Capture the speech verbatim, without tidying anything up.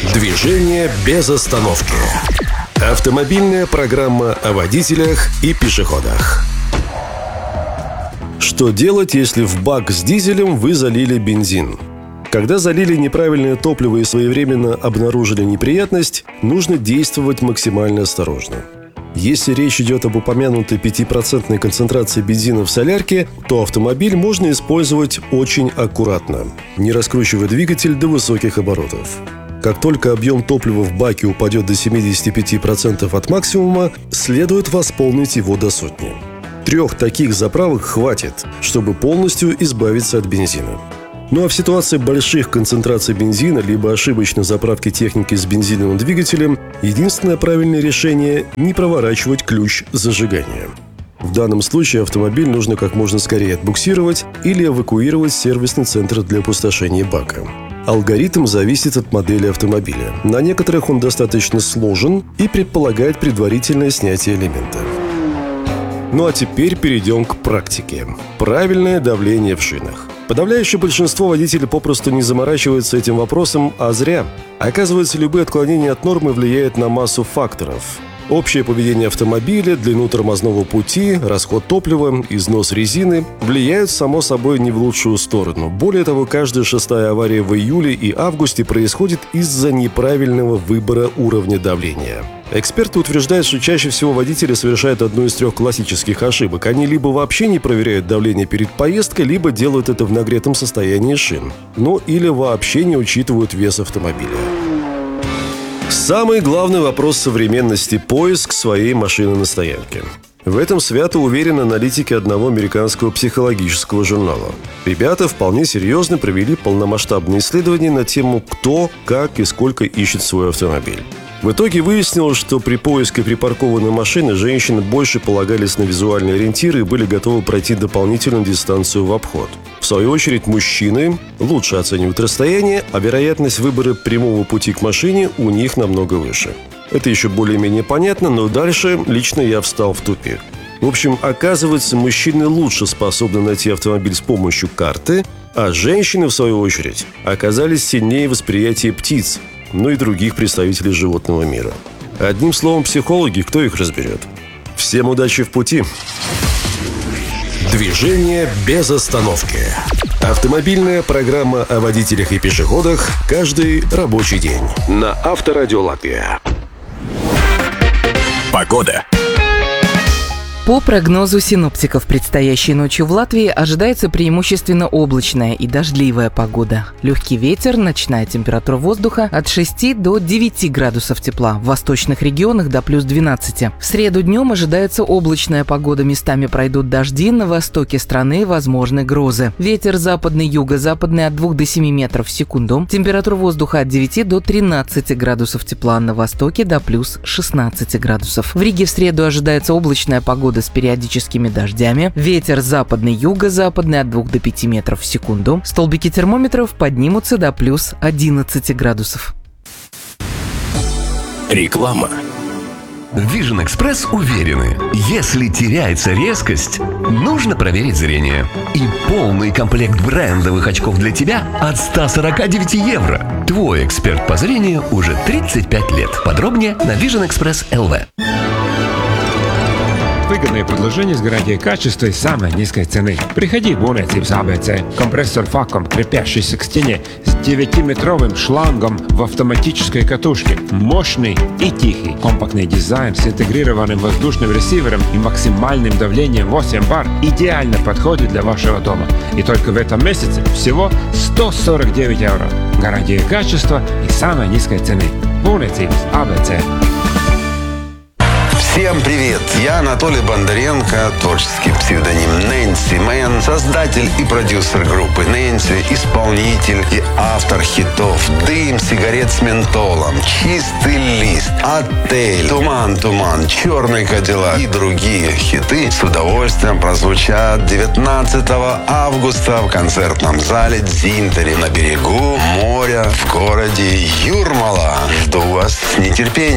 Движение без остановки. Автомобильная программа о водителях и пешеходах. Что делать, если в бак с дизелем вы залили бензин? Когда залили неправильное топливо и своевременно обнаружили неприятность, нужно действовать максимально осторожно. Если речь идет об упомянутой пятипроцентной концентрации бензина в солярке, то автомобиль можно использовать очень аккуратно, не раскручивая двигатель до высоких оборотов. Как только объем топлива в баке упадет до семьдесят пять процентов от максимума, следует восполнить его до сотни. Трех таких заправок хватит, чтобы полностью избавиться от бензина. Ну а в ситуации больших концентраций бензина либо ошибочной заправки техники с бензиновым двигателем единственное правильное решение – не проворачивать ключ зажигания. В данном случае автомобиль нужно как можно скорее отбуксировать или эвакуировать в сервисный центр для опустошения бака. Алгоритм зависит от модели автомобиля. На некоторых он достаточно сложен и предполагает предварительное снятие элемента. Ну а теперь перейдем к практике. Правильное давление в шинах. Подавляющее большинство водителей попросту не заморачиваются этим вопросом, а зря. Оказывается, любые отклонения от нормы влияют на массу факторов. Общее поведение автомобиля, длину тормозного пути, расход топлива, износ резины влияют, само собой, не в лучшую сторону. Более того, каждая шестая авария в июле и августе происходит из-за неправильного выбора уровня давления. Эксперты утверждают, что чаще всего водители совершают одну из трех классических ошибок. Они либо вообще не проверяют давление перед поездкой, либо делают это в нагретом состоянии шин. Ну или вообще не учитывают вес автомобиля. Самый главный вопрос современности – поиск своей машины на стоянке. В этом свято уверены аналитики одного американского психологического журнала. Ребята вполне серьезно провели полномасштабные исследования на тему «Кто, как и сколько ищет свой автомобиль». В итоге выяснилось, что при поиске припаркованной машины женщины больше полагались на визуальные ориентиры и были готовы пройти дополнительную дистанцию в обход. В свою очередь, мужчины лучше оценивают расстояние, а вероятность выбора прямого пути к машине у них намного выше. Это еще более-менее понятно, но дальше лично я встал в тупик. В общем, оказывается, мужчины лучше способны найти автомобиль с помощью карты, а женщины, в свою очередь, оказались сильнее в восприятии птиц, ну и других представителей животного мира. Одним словом, психологи, кто их разберет? Всем удачи в пути! Движение без остановки. Автомобильная программа о водителях и пешеходах каждый рабочий день. На Авторадио Латвия. Погода. По прогнозу синоптиков, предстоящей ночью в Латвии ожидается преимущественно облачная и дождливая погода. Легкий ветер, ночная температура воздуха от шести до девяти градусов тепла, в восточных регионах до плюс двенадцати. В среду днем ожидается облачная погода, местами пройдут дожди, на востоке страны возможны грозы. Ветер западный, юго-западный от двух до семи метров в секунду. Температура воздуха от девяти до тринадцати градусов тепла, на востоке до плюс шестнадцати градусов. В Риге в среду ожидается облачная погода с периодическими дождями. Ветер западный, юго-западный от двух до пяти метров в секунду. Столбики термометров поднимутся до плюс одиннадцати градусов. Реклама. Vision Express уверены, если теряется резкость, нужно проверить зрение. И полный комплект брендовых очков для тебя от ста сорока девяти евро. Твой эксперт по зрению уже тридцать пять лет. Подробнее на Vision Express эл ви. Выгодное предложение с гарантией качества и самой низкой цены. Приходи в Būvniecības эй би си. Компрессор Facom, крепящийся к стене, с девятиметровым шлангом в автоматической катушке. Мощный и тихий. Компактный дизайн с интегрированным воздушным ресивером и максимальным давлением восемь бар идеально подходит для вашего дома. И только в этом месяце всего сто сорок девять евро. Гарантия качества и самой низкой цены. Būvniecības эй би си. Всем привет! Я Анатолий Бондаренко, творческий псевдоним Нэнси Мэн, создатель и продюсер группы Нэнси, исполнитель и автор хитов «Дым сигарет с ментолом», «Чистый лист», «Отель», «Туман, туман», «Черный кадиллак» и другие хиты с удовольствием прозвучат девятнадцатого августа в концертном зале «Дзинтери» на берегу моря в городе Юрмала. Жду вас с нетерпением.